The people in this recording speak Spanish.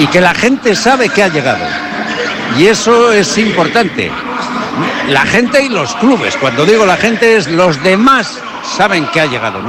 y que la gente sabe que ha llegado. Y eso es importante. La gente y los clubes. Cuando digo la gente, es los demás saben que ha llegado, ¿no?